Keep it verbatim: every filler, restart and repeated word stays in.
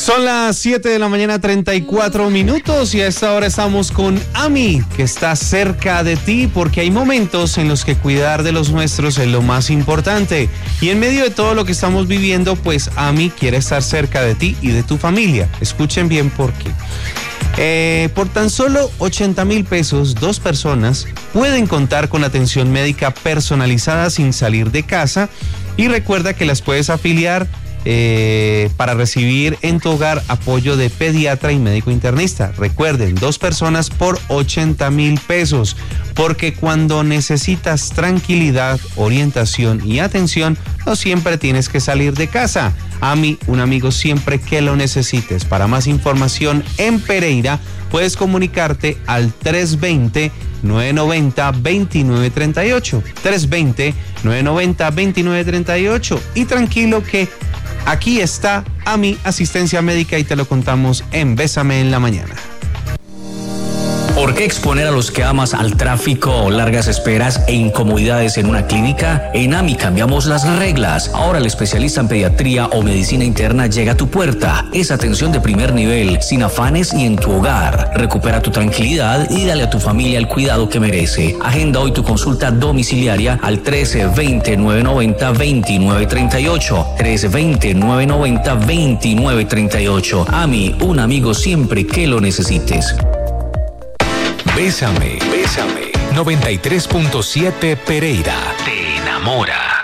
Son las siete de la mañana, treinta y cuatro minutos, y a esta hora estamos con Ami, que está cerca de ti, porque hay momentos en los que cuidar de los nuestros es lo más importante. Y en medio de todo lo que estamos viviendo, pues Ami quiere estar cerca de ti y de tu familia. Escuchen bien por qué. Eh, por tan solo ochenta mil pesos, dos personas pueden contar con atención médica personalizada sin salir de casa, y recuerda que las puedes afiliar Eh, para recibir en tu hogar apoyo de pediatra y médico internista. Recuerden, dos personas por ochenta mil pesos, porque cuando necesitas tranquilidad, orientación y atención, no siempre tienes que salir de casa. Ami, un amigo siempre que lo necesites. Para más información en Pereira, puedes comunicarte al tres dos cero, nueve nueve cero, dos nueve tres ocho. tres dos cero, nueve nueve cero, dos nueve tres ocho. Y tranquilo que aquí está Ami Asistencia Médica y te lo contamos en Bésame en la Mañana. ¿Por qué exponer a los que amas al tráfico, largas esperas e incomodidades en una clínica? En Ami cambiamos las reglas. Ahora el especialista en pediatría o medicina interna llega a tu puerta. Es atención de primer nivel, sin afanes y en tu hogar. Recupera tu tranquilidad y dale a tu familia el cuidado que merece. Agenda hoy tu consulta domiciliaria al trece veinte, nueve noventa, veintinueve treinta y ocho. trece veinte, nueve noventa, veintinueve treinta y ocho. Ami, un amigo siempre que lo necesites. Bésame, bésame. noventa y tres punto siete Pereira. Te enamora.